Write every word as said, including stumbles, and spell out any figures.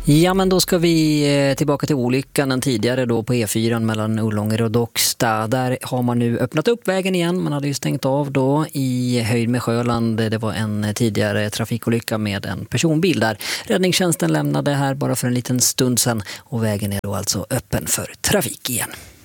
Ja, men då ska vi tillbaka till olyckan den tidigare då på E fyra mellan Ullånger och Docksta. Där har man nu öppnat upp vägen igen. Man hade ju stängt av då i höjd med Sjöland. Det var en tidigare trafikolycka med en personbil där. Räddningstjänsten lämnade här bara för en liten stund sedan och vägen är då alltså öppen för trafik igen.